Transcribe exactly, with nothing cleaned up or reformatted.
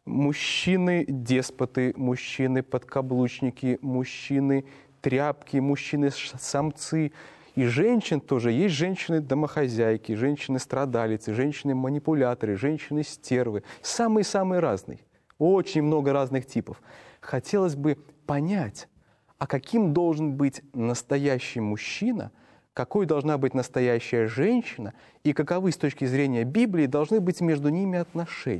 мужчины-деспоты, мужчины-подкаблучники, мужчины-тряпки, мужчины-самцы. И женщин тоже. Есть женщины-домохозяйки, женщины-страдалицы, женщины-манипуляторы, женщины-стервы. Самые-самые разные. Очень много разных типов. Хотелось бы понять, а каким должен быть настоящий мужчина, какой должна быть настоящая женщина, и каковы с точки зрения Библии должны быть между ними отношения.